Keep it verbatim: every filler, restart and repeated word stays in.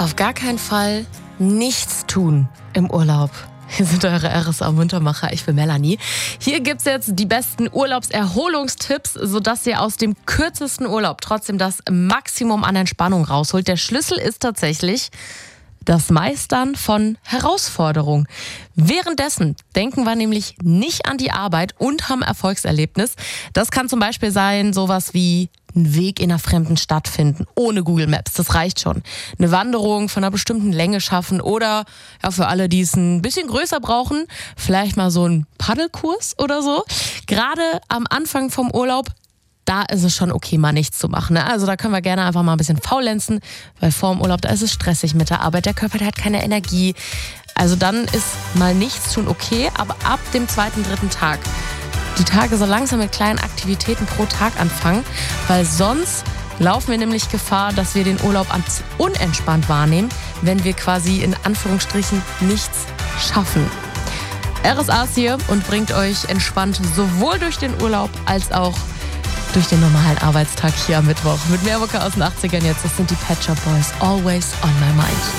Auf gar keinen Fall nichts tun im Urlaub. Hier sind eure R S A-Muntermacher, ich bin Melanie. Hier gibt's jetzt die besten Urlaubserholungstipps, sodass ihr aus dem kürzesten Urlaub trotzdem das Maximum an Entspannung rausholt. Der Schlüssel ist tatsächlich das Meistern von Herausforderungen. Währenddessen denken wir nämlich nicht an die Arbeit und haben Erfolgserlebnis. Das kann zum Beispiel sein, sowas wie einen Weg in einer fremden Stadt finden, ohne Google Maps, das reicht schon. Eine Wanderung von einer bestimmten Länge schaffen oder ja, für alle, die es ein bisschen größer brauchen, vielleicht mal so einen Paddelkurs oder so. Gerade am Anfang vom Urlaub, da ist es schon okay, mal nichts zu machen. Ne? Also da können wir gerne einfach mal ein bisschen faulenzen, weil vor dem Urlaub, da ist es stressig mit der Arbeit, der Körper, der hat keine Energie. Also dann ist mal nichts tun okay, aber ab dem zweiten, dritten Tag die Tage so langsam mit kleinen Aktivitäten pro Tag anfangen, weil sonst laufen wir nämlich Gefahr, dass wir den Urlaub als unentspannt wahrnehmen, wenn wir quasi in Anführungsstrichen nichts schaffen. R S A ist hier und bringt euch entspannt sowohl durch den Urlaub als auch durch den normalen Arbeitstag hier am Mittwoch. Mit mehr Mucke aus den achtzigern jetzt, das sind die Pet Shop Boys, Always on My Mind.